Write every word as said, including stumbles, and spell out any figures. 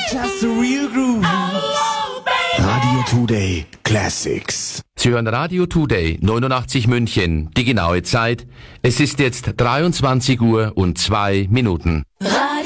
Just the real groove. Radio Today Classics. Sie hören Radio Today neunundachtzig München. Die genaue Zeit. Es ist jetzt dreiundzwanzig Uhr und zwei Minuten.